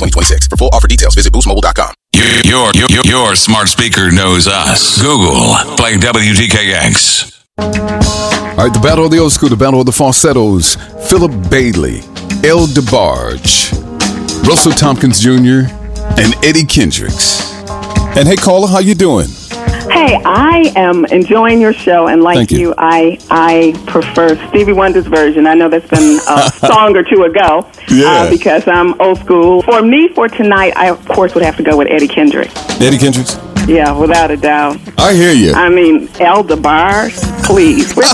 2026. For full offer details, visit boostmobile.com. Your smart speaker knows us. Google Play WTKX. All right, the battle of the old school, the battle of the falsettos. Philip Bailey, El DeBarge, Russell Tompkins Jr., and Eddie Kendricks. And hey, caller, how you doing? Hey, I am enjoying your show, and like Thank you. I prefer Stevie Wonder's version. I know that's been a song or two ago, because I'm old school. For me, for tonight, I, of course, would have to go with Eddie Kendricks. Eddie Kendricks? Yeah, without a doubt. I hear you. I mean, El DeBarge, please. I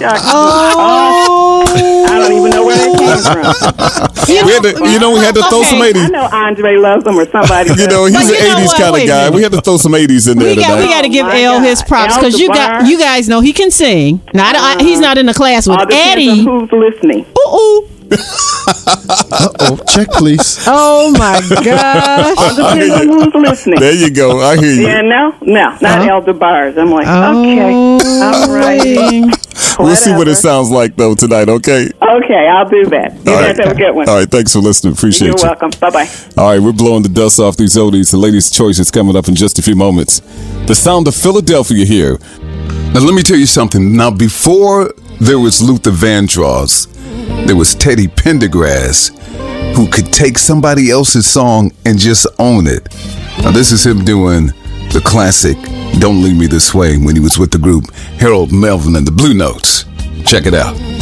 don't even know where that came from. We had to throw some 80s. I know Andre loves them or somebody. He's an 80s kind of guy. We had to throw some 80s in there tonight. We got to give El his props because you guys know he can sing. He's not in the class with Eddie. Who's listening? Ooh. Check, please. Oh my gosh. Depends on who's listening. There you go. I hear you. Yeah, no, not El DeBarge. I'm like, okay, all right. We'll see what it sounds like, though, tonight, okay? Okay, I'll do that. You guys have a good one. All right, thanks for listening. Appreciate You're welcome. Bye-bye. All right, we're blowing the dust off these oldies. The Ladies' Choice is coming up in just a few moments. The sound of Philadelphia here. Now, let me tell you something. Now, before there was Luther Vandross, there was Teddy Pendergrass, who could take somebody else's song and just own it. Now, this is him doing the classic Don't Leave Me This Way when he was with the group Harold Melvin and the Blue Notes. Check it out.